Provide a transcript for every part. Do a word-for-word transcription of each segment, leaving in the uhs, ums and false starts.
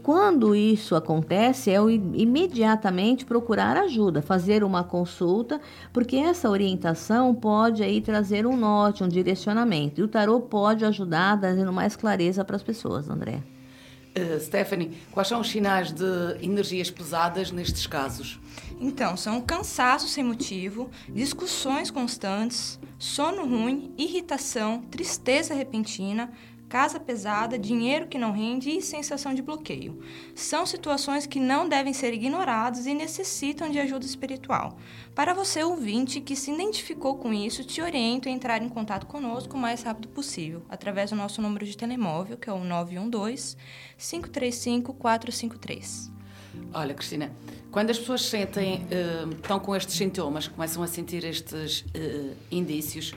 quando isso acontece, é o imediatamente procurar ajuda, fazer uma consulta, porque essa orientação pode aí trazer um norte, um direcionamento. E o tarô pode ajudar, dando mais clareza para as pessoas, André. Uh, Stephanie, quais são os sinais de energias pesadas nestes casos? Então, são cansaço sem motivo, discussões constantes, sono ruim, irritação, tristeza repentina, casa pesada, dinheiro que não rende e sensação de bloqueio. São situações que não devem ser ignoradas e necessitam de ajuda espiritual. Para você, ouvinte, que se identificou com isso, te oriento a entrar em contato conosco o mais rápido possível, através do nosso número de telemóvel, que é o nove um dois, cinco três cinco, quatro cinco três. Olha, Cristina, quando as pessoas sentem, uh, estão com estes sintomas, começam a sentir estes uh, indícios,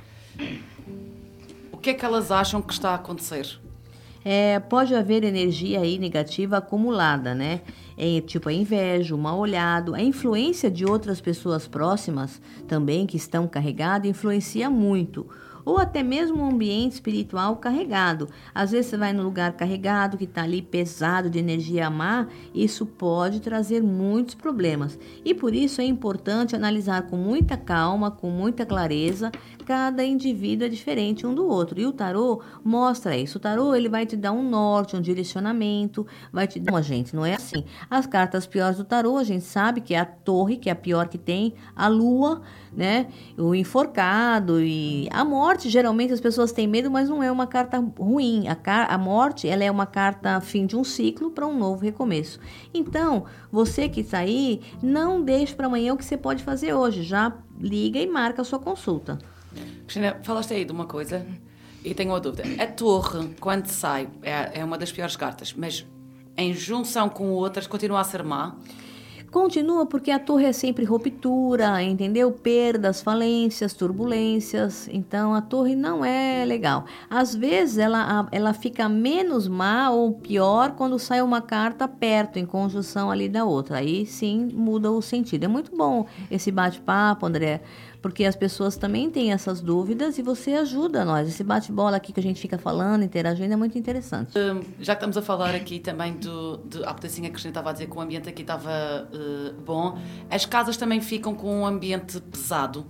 o que é que elas acham que está a acontecer? É, pode haver energia aí negativa acumulada, né? É, tipo a inveja, o mal olhado, a influência de outras pessoas próximas também que estão carregadas influencia muito. Ou até mesmo um ambiente espiritual carregado. Às vezes você vai num lugar carregado, que está ali pesado de energia má, isso pode trazer muitos problemas. E por isso é importante analisar com muita calma, com muita clareza, cada indivíduo é diferente um do outro. E o tarô mostra isso. O tarô ele vai te dar um norte, um direcionamento, vai te dar... Não, gente, não é assim. As cartas piores do tarô, a gente sabe que é a torre, que é a pior que tem, a lua, né? O enforcado e a morte. Geralmente as pessoas têm medo, mas não é uma carta ruim. A, car- a morte ela é uma carta fim de um ciclo para um novo recomeço. Então, você que está aí, não deixe para amanhã o que você pode fazer hoje. Já liga e marca a sua consulta. Cristina, falaste aí de uma coisa e tenho uma dúvida. A torre, quando sai, é, é uma das piores cartas, mas em junção com outras continua a ser má? Continua porque a torre é sempre ruptura, entendeu? Perdas, falências, turbulências. Então, a torre não é legal. Às vezes, ela, ela fica menos má ou pior quando sai uma carta perto, em conjunção ali da outra. Aí, sim, muda o sentido. É muito bom esse bate-papo, André, porque as pessoas também têm essas dúvidas e você ajuda nós. Esse bate-bola aqui que a gente fica falando, interagindo, é muito interessante. Um, já que estamos a falar aqui também do... do há bocadinho a Cristina estava a dizer que o ambiente aqui estava uh, bom. As casas também ficam com um ambiente pesado?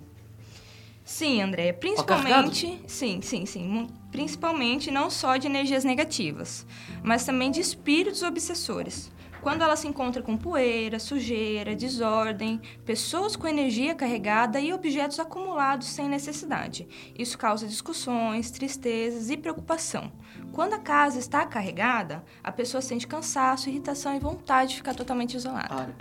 Sim, André. Principalmente... Sim, sim, sim. Principalmente não só de energias negativas, mas também de espíritos obsessores. Quando ela se encontra com poeira, sujeira, desordem, pessoas com energia carregada e objetos acumulados sem necessidade. Isso causa discussões, tristezas e preocupação. Quando a casa está carregada, a pessoa sente cansaço, irritação e vontade de ficar totalmente isolada. Ah.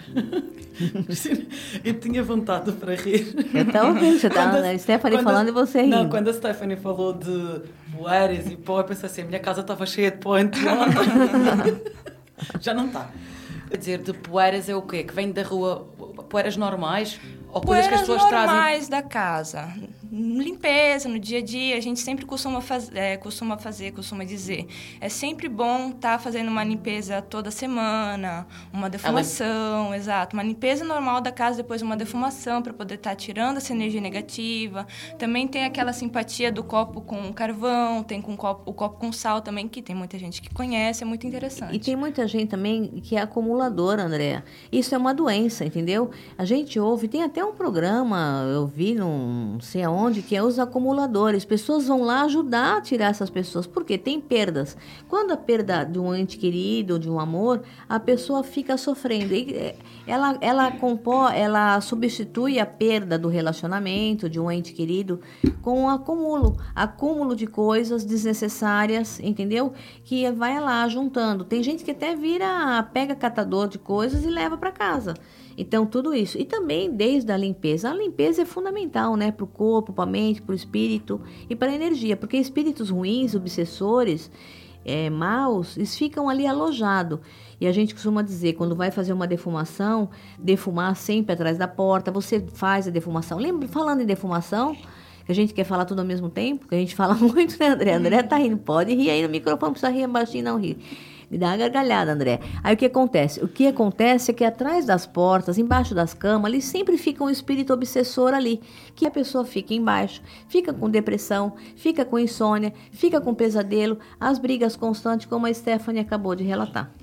Eu tinha vontade para rir. Eu estou ouvindo, você está a Stephanie falando a, e você rindo. Não, quando a Stephanie falou de poeiras e pó, eu pensei assim, a minha casa estava cheia de pó entre Já não está. Quer dizer, de poeiras é o quê? Que vem da rua, poeiras normais? Ou coisas poeiras que as pessoas normais trazem? Da casa. Limpeza, no dia a dia, a gente sempre costuma, faz, é, costuma fazer, costuma dizer. É sempre bom estar tá fazendo uma limpeza toda semana, uma defumação, Ela... exato. Uma limpeza normal da casa, depois uma defumação, para poder estar tá tirando essa energia negativa. Também tem aquela simpatia do copo com carvão, tem com o copo, o copo com sal também, que tem muita gente que conhece, é muito interessante. E tem muita gente também que é acumuladora, Andréa. Isso é uma doença, entendeu? A gente ouve, tem até um programa, eu vi, não sei aonde, onde que é os acumuladores. Pessoas vão lá ajudar a tirar essas pessoas, porque tem perdas. Quando a perda de um ente querido, de um amor, a pessoa fica sofrendo. E ela, ela, compor, ela substitui a perda do relacionamento, de um ente querido, com um acúmulo. Acúmulo de coisas desnecessárias, entendeu? Que vai lá juntando. Tem gente que até vira, pega catador de coisas e leva para casa. Então, tudo isso. E também, desde a limpeza. A limpeza é fundamental, né? Para o corpo, para a mente, para o espírito e para a energia. Porque espíritos ruins, obsessores, é, maus, eles ficam ali alojados. E a gente costuma dizer, quando vai fazer uma defumação, defumar sempre atrás da porta. Você faz a defumação. Lembra, falando em defumação, que a gente quer falar tudo ao mesmo tempo, que a gente fala muito, né, André? André tá rindo. Pode rir aí no microfone, não precisa rir baixinho, não rir. Me dá uma gargalhada, André. Aí o que acontece? O que acontece é que atrás das portas, embaixo das camas, ali sempre fica um espírito obsessor ali, que a pessoa fica embaixo, fica com depressão, fica com insônia, fica com pesadelo, as brigas constantes, como a Stephanie acabou de relatar.